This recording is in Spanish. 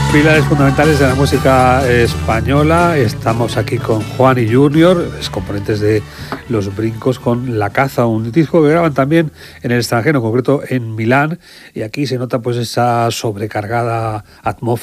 Pilares fundamentales de la música española. Estamos aquí con Juan y Junior, componentes de Los Brincos, con La Caza, un disco que graban también en el extranjero, en concreto en Milán, y aquí se nota pues esa sobrecargada atmósfera